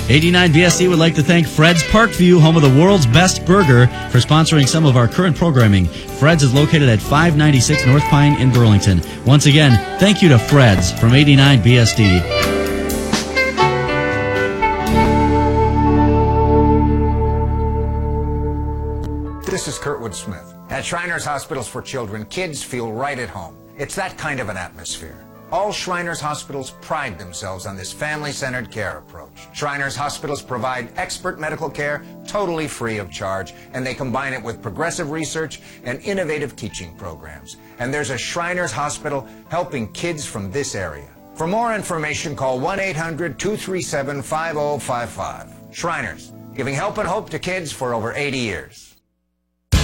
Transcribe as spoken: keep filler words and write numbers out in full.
eighty-nine B S D would like to thank Fred's Parkview, home of the world's best burger, for sponsoring some of our current programming. Fred's is located at five ninety-six North Pine in Burlington. Once again, thank you to Fred's from eighty-nine B S D. This is Kurtwood Smith. At Shriners Hospitals for Children, kids feel right at home. It's that kind of an atmosphere. All Shriners Hospitals pride themselves on this family-centered care approach. Shriners Hospitals provide expert medical care totally free of charge, and they combine it with progressive research and innovative teaching programs. And there's a Shriners Hospital helping kids from this area. For more information, call one eight hundred, two three seven, five oh five five. Shriners, giving help and hope to kids for over eighty years.